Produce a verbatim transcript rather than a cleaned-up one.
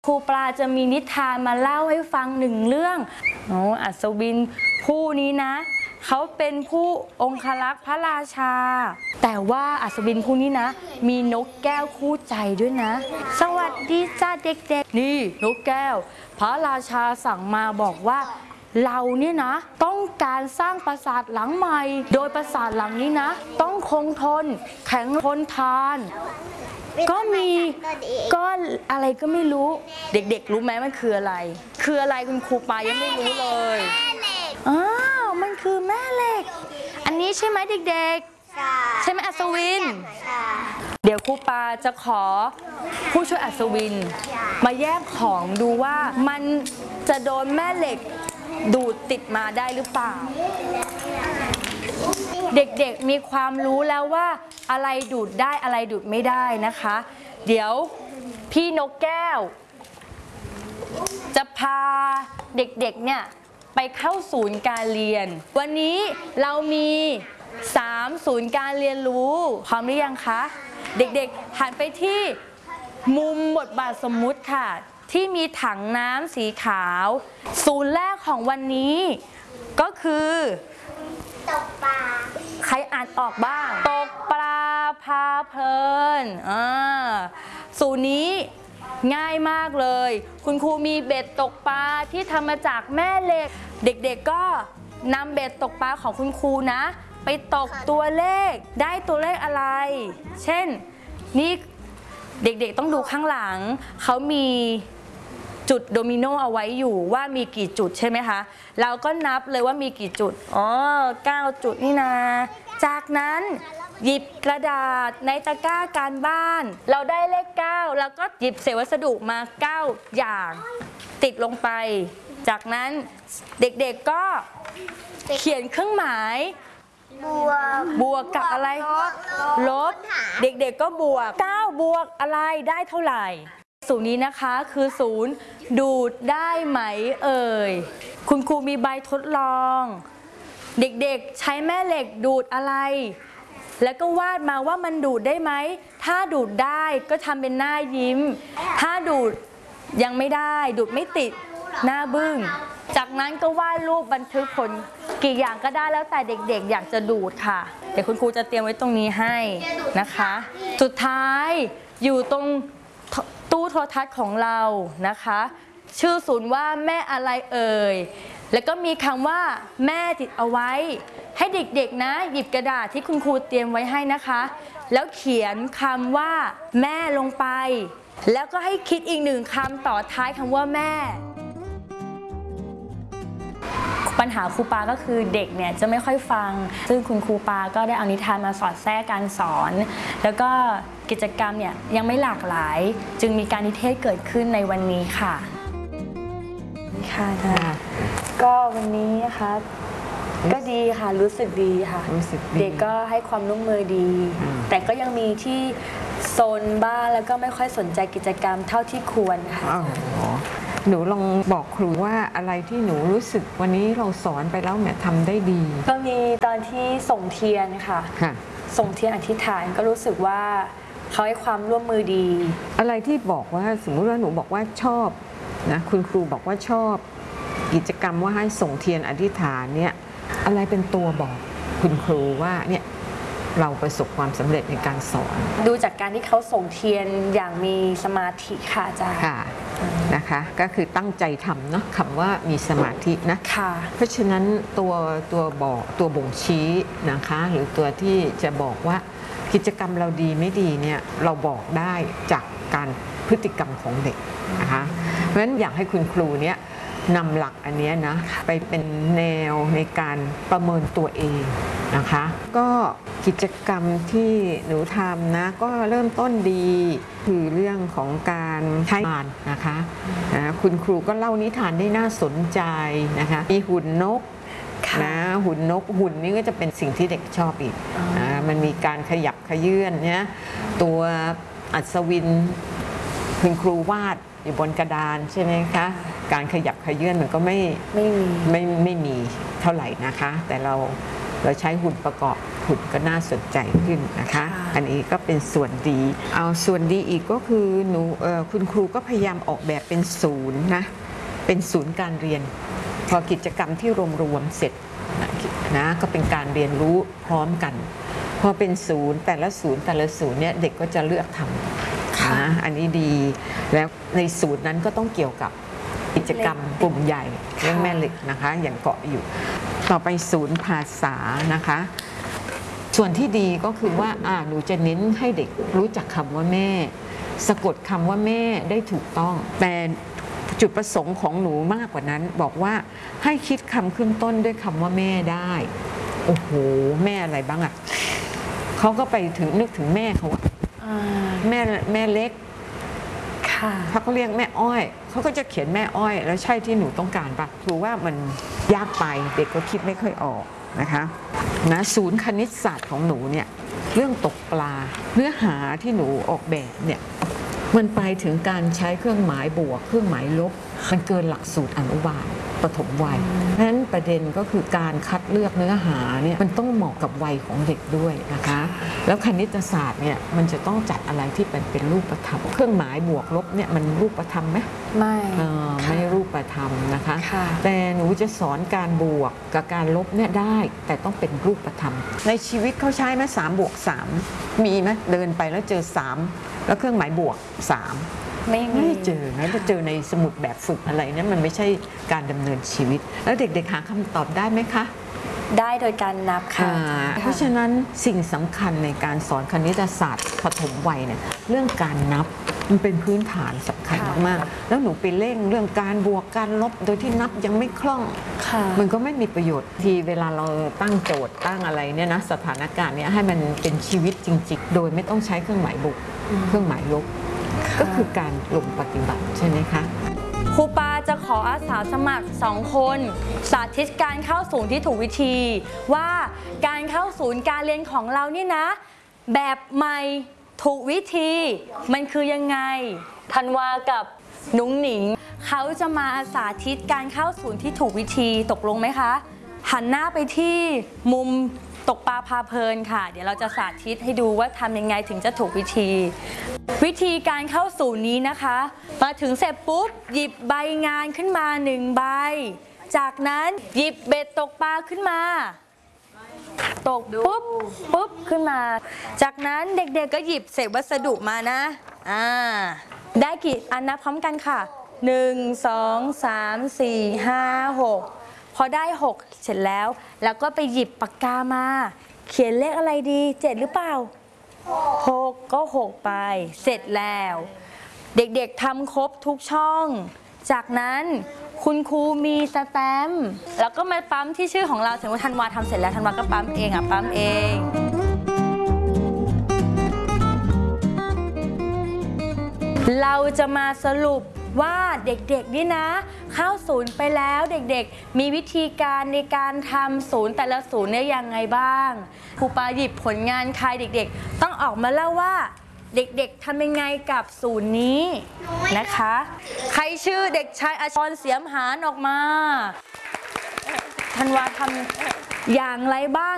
ครูปลาจะมีนิทานมาเล่าให้ฟังหนึ่งเรื่องโอ้อัศวินผู้นี้นะเขาเป็นผู้องครักษ์พระราชาแต่ว่าอัศวินผู้นี้นะมีนกแก้วคู่ใจด้วยนะสวัสดีจ้าเด็กๆนี่นกแก้วพระราชาสั่งมาบอกว่าเราเนี่ยนะต้องการสร้างปราสาทหลังใหม่โดยปราสาทหลังนี้นะต้องคงทนแข็งทนทานก็มีก้อนอะไรก็ไม่รู้เด็กๆรู้ไหมมันคืออะไรคืออะไรคุณครูปายังไม่รู้เลยอ้าวมันคือแม่เหล็กอันนี้ใช่ไหมเด็กๆใช่ไหมอัศวินเดี๋ยวครูปาจะขอผู้ช่วยอัศวินมาแยกของดูว่ามันจะโดนแม่เหล็กดูดติดมาได้หรือเปล่าเด็กๆมีความรู้แล้วว่าอะไรดูดได้อะไรดูดไม่ได้นะคะเดี๋ยวพี่นกแก้วจะพาเด็กๆเนี่ยไปเข้าศูนย์การเรียนวันนี้เรามีสามศูนย์การเรียนรู้พร้อมหรือยังคะเด็กๆหันไปที่มุมบทบาทสมมุติค่ะที่มีถังน้ำสีขาวศูนย์แรกของวันนี้ก็คือตกปลาใครอ่านออกบ้างตกปลาพาเพลินอ่าศูนย์นี้ง่ายมากเลยคุณครูมีเบ็ดตกปลาที่ทำมาจากแม่เหล็กเด็กๆก็นำเบ็ดตกปลาของคุณครูนะไปตกตัวเลขได้ตัวเลขอะไรเช่นนี่เด็กๆต้องดูข้างหลังเขามีจุดโดมิโนเอาไว้อยู่ว่ามีกี่จุดใช่ไหมคะเราก็นับเลยว่ามีกี่จุดอ๋อเก้าจุดนี่นาจากนั้นหยิบกระดาษในตะกร้าการบ้านเราได้เลขเก้าแล้วก็หยิบเศษวัสดุมาเก้าอย่างติดลงไปจากนั้นเด็กๆก็เขียนเครื่องหมายบวกบวกกับอะไรลบเด็กๆก็บวกเก้าบวกอะไรได้เท่าไหร่ศูนย์นี้นะคะคือศูนย์ดูดได้ไหมเอ่ยคุณครูมีใบทดลองเด็กๆใช้แม่เหล็กดูดอะไรแล้วก็วาดมาว่ามันดูดได้ไหมถ้าดูดได้ก็ทำเป็นหน้ายิ้มถ้าดูดยังไม่ได้ดูดไม่ติดหน้าบึ้งจากนั้นก็วาดรูปบันทึกผลกี่อย่างก็ได้แล้วแต่เด็กๆอยากจะดูดค่ะเดี๋ยวคุณครูจะเตรียมไว้ตรงนี้ให้นะคะสุดท้ายอยู่ตรงตู้โทรทัศน์ของเรานะคะชื่อศูนย์ว่าแม่อะไรเอ่ยแล้วก็มีคำว่าแม่ติดเอาไว้ให้เด็กๆนะหยิบกระดาษที่คุณครูเตรียมไว้ให้นะคะแล้วเขียนคำว่าแม่ลงไปแล้วก็ให้คิดอีกหนึ่งคำต่อท้ายคำว่าแม่ปัญหาครูปาก็คือเด็กเนี่ยจะไม่ค่อยฟังซึ่งคุณครูปาก็ได้เอานิทานมาสอดแทรกการสอนแล้วก็กิจกรรมเนี่ยยังไม่หลากหลายจึงมีการนิเทศเกิดขึ้นในวันนี้ค่ะค่ะก็วันนี้นะคะก็ดีค่ะรู้สึกดีค่ะเด็กก็ให้ความร่วมมือดีแต่ก็ยังมีที่โซนบ้านแล้วก็ไม่ค่อยสนใจกิจกรรมเท่าที่ควรค่ะหนูลองบอกครูว่าอะไรที่หนูรู้สึกวันนี้เราสอนไปแล้วเนี่ยทำได้ดีก็มีตอนที่ส่งเทียนค่ะส่งเทียนอธิษฐานก็รู้สึกว่าเขาให้ความร่วมมือดีอะไรที่บอกว่าสมมุติว่าหนูบอกว่าชอบนะคุณครูบอกว่าชอบกิจกรรมว่าให้ส่งเทียนอธิษฐานเนี่ยอะไรเป็นตัวบอกคุณครูว่าเนี่ยเราประสบความสำเร็จในการสอนดูจากการที่เขาส่งเทียนอย่างมีสมาธิค่ะอาจารย์ค่ะนะคะก็คือตั้งใจทำเนาะคำว่ามีสมาธินะค่ะเพราะฉะนั้นตัวตัวบอกตัวบ่งชี้นะคะหรือตัวที่จะบอกว่ากิจกรรมเราดีไม่ดีเนี่ยเราบอกได้จากการพฤติกรรมของเด็กนะคะเพราะฉะนั้นอยากให้คุณครูเนี่ยนำหลักอันนี้นะไปเป็นแนวในการประเมินตัวเองนะคะก็กิจกรรมที่หนูทำนะก็เริ่มต้นดีคือเรื่องของการใช้งานนะคะนะคุณครูก็เล่านิทานได้น่าสนใจนะคะมีหุ่นนกนะหุ่นนกหุ่นนี้ก็จะเป็นสิ่งที่เด็กชอบอีกนะมันมีการขยับขยื่นเนี่ยตัวอัศวินคุณครูวาดอยู่บนกระดานใช่ไหมคะการขยับขยื่นมันก็ไม่ไม่มีไม่ไม่มีเท่าไหร่นะคะแต่เราเราใช้หุ่นประกอบหุ่นก็น่าสนใจขึ้นนะคะ อันนี้ก็เป็นส่วนดีเอาส่วนดีอีกก็คือหนูเอ่อคุณครูก็พยายามออกแบบเป็นศูนย์นะเป็นศูนย์การเรียนพอกิจกรรมที่รวมๆเสร็จนะก็เป็นการเรียนรู้พร้อมกันพอเป็นศูนย์แต่ละศูนย์แต่ละศูนย์เนี่ยเด็กก็จะเลือกทำนะอันนี้ดีแล้วในศูนย์นั้นก็ต้องเกี่ยวกับกิจกรรมกลุ่มใหญ่เรื่องแม่เหล็กนะคะอย่างเกาะอยู่ต่อไปศูนย์ภาษานะคะส่วนที่ดีก็คือว่าอ่าหนูจะเน้นให้เด็กรู้จักคำว่าแม่สะกดคำว่าแม่ได้ถูกต้องแต่จุดประสงค์ของหนูมากกว่านั้นบอกว่าให้คิดคำขึ้นต้นด้วยคำว่าแม่ได้โอ้โหแม่อะไรบ้างอ่ะเขาก็ไปถึงนึกถึงแม่เขาอะแม่แม่เล็กถ้าเขาเรียกแม่อ้อยเขาก็จะเขียนแม่อ้อยแล้วใช่ที่หนูต้องการปะครูว่ามันยากไปเด็กก็คิดไม่ค่อยออกนะคะนะศูนย์คณิตศาสตร์ของหนูเนี่ยเรื่องตกปลาเนื้อหาที่หนูออกแบบเนี่ยมันไปถึงการใช้เครื่องหมายบวกเครื่องหมายลบมันเกินหลักสูตรอนุบาลประถมวัยเพราะฉะนั้นประเด็นก็คือการคัดเลือกเนื้อหาเนี่ยมันต้องเหมาะกับวัยของเด็กด้วยนะคะแล้วคณิตศาสตร์เนี่ยมันจะต้องจัดอะไรที่เป็นเป็นรูปธรรมเครื่องหมายบวกลบเนี่ยมันรูปธรรมไหมไม่ไม่รูปธรรมนะคะแต่หนูจะสอนการบวกกับการลบเนี่ยได้แต่ต้องเป็นรูปธรรมในชีวิตเขาใช้ไหมสามบวกสามมีไหมเดินไปแล้วเจอสามแล้วเครื่องหมายบวกสามไม่ไม่เจอนะจะเจอในสมุดแบบฝึกอะไรเนี่ยมันไม่ใช่การดำเนินชีวิตแล้วเด็กๆหาคำตอบได้ไหมคะได้โดยการนับค่ะเพราะฉะนั้นสิ่งสำคัญในการสอนคณิตศาสตร์ปฐมวัยเนี่ยเรื่องการนับมันเป็นพื้นฐานสำคัญมากๆแล้วหนูไปเร่งเรื่องการบวกการลบโดยที่นับยังไม่คล่องมันก็ไม่มีประโยชน์ที่เวลาเราตั้งโจทย์ตั้งอะไรเนี่ยนะสถานการณ์เนี้ยให้มันเป็นชีวิตจริงๆโดยไม่ต้องใช้เครื่องหมายบวกเครื่องหมายลบก็คือการลงปฏิบัติใช่ไหมคะครูปาจะขออาสาสมัครสองคนสาธิตการเข้าศูนย์ที่ถูกวิธีว่าการเข้าศูนย์การเรียนของเรานี่นะแบบใหม่ถูกวิธีมันคือยังไงธันวากับนุ้งหนิงเขาจะมาสาธิตการเข้าศูนย์ที่ถูกวิธีตกลงไหมคะหันหน้าไปที่มุมตกปลาพาเพลินค่ะเดี๋ยวเราจะสาธิตให้ดูว่าทำยังไงถึงจะถูกวิธีวิธีการเข้าศูนย์นี้นะคะมาถึงเสร็จปุ๊บหยิบใบงานขึ้นมาหนึ่งใบจากนั้นหยิบเบ็ดตกปลาขึ้นมาตกปุ๊บปุ๊บขึ้นมาจากนั้นเด็กๆก็หยิบเศษวัสดุมานะอ่าได้กี่อันนับพร้อมกันค่ะหนึ่ง สอง สาม สี่ ห้า หกพอได้หกเสร็จแล้วแล้วก็ไปหยิบปากกามาเขียนเลขอะไรดีเจ็ดหรือเปล่าหกก็หกไปเสร็จแล้วเด็กๆทำครบทุกช่องจากนั้นคุณครูมีสแตมป์แล้วก็มาปั๊มที่ชื่อของเราสมมติธันวาทำเสร็จแล้วธันวาก็ปั๊มเองอ่ะปั๊มเองเราจะมาสรุปว่าเด็กๆนี่นะเข้าศูนย์ไปแล้วเด็กๆมีวิธีการในการทำศูนย์แต่ละศูนย์เนี่ยยังไงบ้างครูปาหยิบผลงานใครเด็กๆต้องออกมาเล่าว่าเด็กๆทำยังไงกับศูนย์นี้นะคะใครชื่อเด็กชายอาชรเสียมหานออกมาธันวาทำอย่างไรบ้าง